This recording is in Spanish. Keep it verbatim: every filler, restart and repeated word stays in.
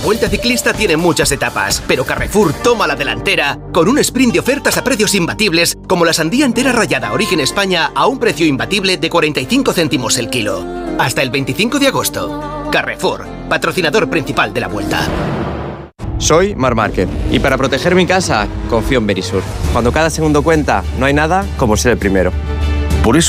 Vuelta Ciclista tiene muchas etapas, pero Carrefour toma la delantera con un sprint de ofertas a precios imbatibles, como la sandía entera rallada Origen España a un precio imbatible de cuarenta y cinco céntimos el kilo. Hasta el veinticinco de agosto. Carrefour, patrocinador principal de la Vuelta. Soy Marc Márquez y para proteger mi casa confío en Verisur. Cuando cada segundo cuenta, no hay nada como ser el primero.